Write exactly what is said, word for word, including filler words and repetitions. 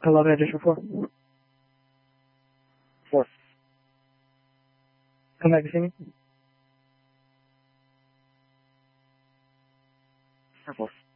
Hello, addition four. Four. Come back to see me. Four.